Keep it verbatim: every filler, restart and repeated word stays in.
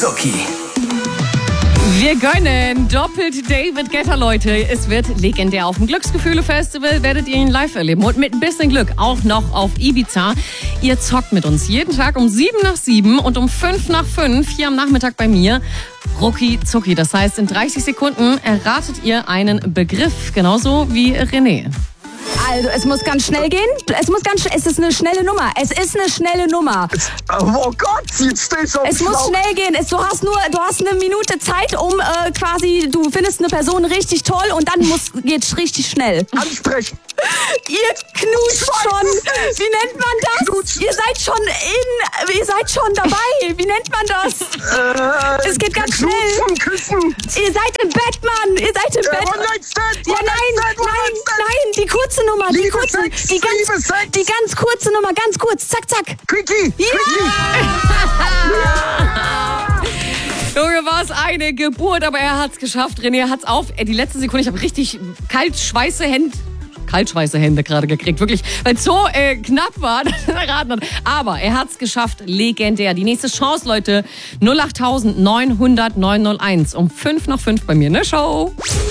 Zucki. Wir gönnen doppelt David Guetta, Leute. Es wird legendär. Auf dem Glücksgefühle-Festival werdet ihr ihn live erleben. Und mit ein bisschen Glück auch noch auf Ibiza. Ihr zockt mit uns jeden Tag um sieben nach sieben und um fünf nach fünf hier am Nachmittag bei mir. Rucki Zucki. Das heißt, in dreißig Sekunden erratet ihr einen Begriff. Genauso wie René. Also, es muss ganz schnell gehen. Es muss ganz schnell. Es ist eine schnelle Nummer. Es ist eine schnelle Nummer. Oh Gott, jetzt stehe ich auf Es muss schnell gehen. Es, du hast nur, du hast eine Minute Zeit, um äh, quasi, du findest eine Person richtig toll und dann muss, geht's richtig schnell. Ansprechen. Ihr knutscht schon. Wie nennt man das? Knutschen. Ihr seid schon in, ihr seid schon dabei. Wie nennt man das? Äh, es geht ganz schnell. Küssen. Ihr seid im Bett, Mann. Ihr seid im Äh, Bett. One Night Stand, Ja, One nein, Night Stand, One nein, Night Stand. nein. Die kurze Nummer. Die Liebe kurze. Sex, Die ganz, Liebe Sex. die ganz kurze Nummer. Ganz kurz. Zack, zack. Quickie. Ja. Junge, war es eine Geburt, aber er hat's geschafft. René hat's auf. Ey, die letzte Sekunde, ich habe richtig kalt schweiße Hände. Kaltschweiße Hände gerade gekriegt, wirklich, weil es so äh, knapp war, dass er erraten hat. Aber er hat's geschafft, legendär. Die nächste Chance, Leute, null acht neun null null neun null eins um fünf nach fünf bei mir in der Show.